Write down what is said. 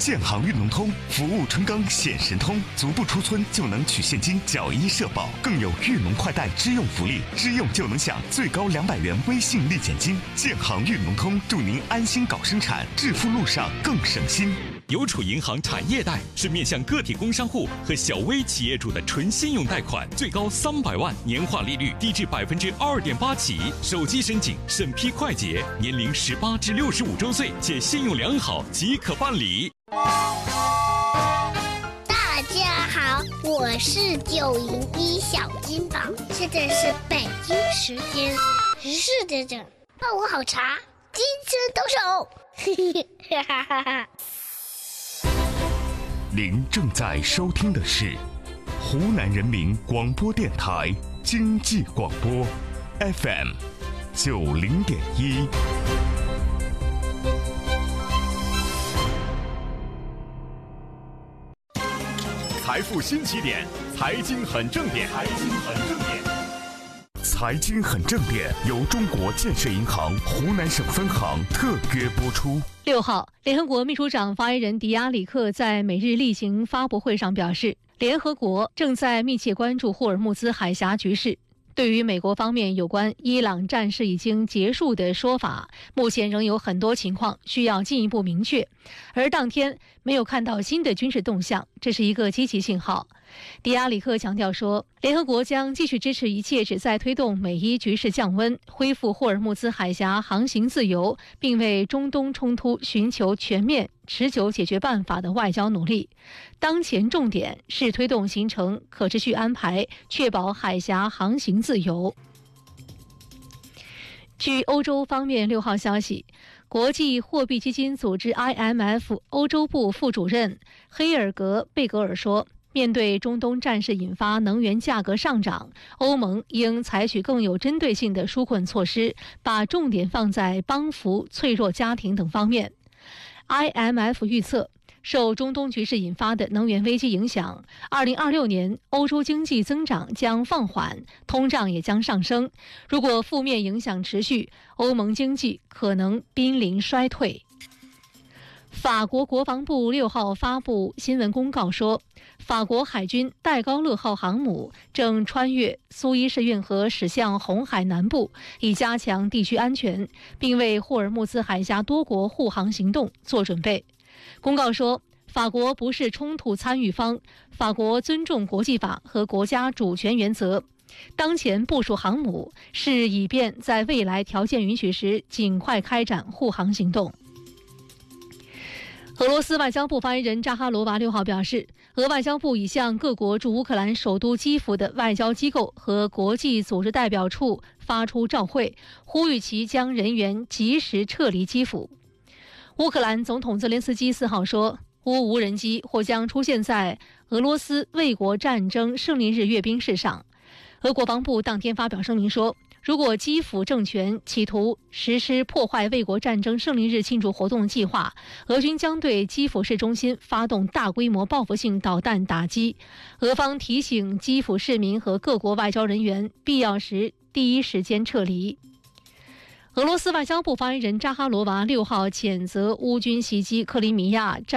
建行运农通，服务春耕显神通，足不出村就能取现金缴一社保，更有运农快贷支用福利，支用就能享最高200元微信立减金。建行运农通，祝您安心搞生产，致富路上更省心。 邮储银行产业贷是面向个体工商户和小微企业主的纯信用贷款，最高300万，年化利率低至2.8%起，手机申请，审批快捷，年龄18至65周岁且信用良好即可办理。 大家好，我是901小金宝，现在是北京时间14点整，帮我好茶，金针抖手，嘿嘿哈哈哈。 您正在收听的是湖南人民广播电台经济广播 FM 90.1。 财富新起点，财经很正点，财经很正点。 财经很正点由中国建设银行湖南省分行特约播出。 6号，联合国秘书长发言人迪亚里克在每日例行发布会上表示，联合国正在密切关注霍尔木兹海峡局势。对于美国方面有关伊朗战事已经结束的说法，目前仍有很多情况需要进一步明确，而当天没有看到新的军事动向，这是一个积极信号。迪亚里克强调说，联合国将继续支持一切旨在推动美伊局势降温、恢复霍尔木兹海峡航行自由，并为中东冲突寻求全面持久解决办法的外交努力。当前重点是推动形成可持续安排，确保海峡航行自由。据欧洲方面6号消息，国际货币基金组织 IMF 欧洲部副主任黑尔格贝格尔说，面对中东战事引发能源价格上涨，欧盟应采取更有针对性的纾困措施，把重点放在帮扶脆弱家庭等方面。IMF 预测，受中东局势引发的能源危机影响，2026年欧洲经济增长将放缓，通胀也将上升。如果负面影响持续，欧盟经济可能濒临衰退。法国国防部6号发布新闻公告说，法国海军戴高乐号航母正穿越苏伊士运河驶向红海南部，以加强地区安全，并为霍尔木兹海峡多国护航行动做准备。公告说，法国不是冲突参与方，法国尊重国际法和国家主权原则。当前部署航母是以便在未来条件允许时尽快开展护航行动。俄罗斯外交部发言人扎哈罗娃6号表示，俄外交部已向各国驻乌克兰首都基辅的外交机构和国际组织代表处发出照会，呼吁其将人员及时撤离基辅。乌克兰总统泽连斯基4号说，乌无人机或将出现在俄罗斯卫国战争胜利日阅兵式上。俄国防部当天发表声明说，如果基辅政权企图实施破坏卫国战争胜利日庆祝活动计划，俄军将对基辅市中心发动大规模报复性导弹打击。俄方提醒基辅市民和各国外交人员，必要时第一时间撤离。俄罗斯外交部发言人扎哈罗娃6号谴责乌军袭击克里米亚